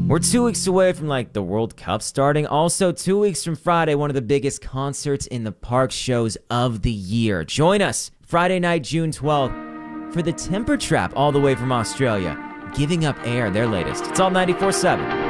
We're 2 weeks away from like the World Cup starting. Also, 2 weeks from Friday, one of the biggest concerts in the park shows of the year. Join us Friday night, June 12th for the Temper Trap all the way from Australia, giving up air, their latest. It's all 94.7.